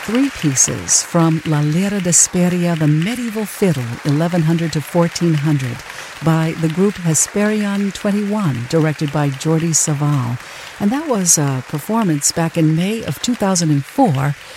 three pieces from La Lira d'Hesperia, the medieval fiddle, 1100 to 1400, by the group Hesperion 21, directed by Jordi Savall. And that was a performance back in May of 2004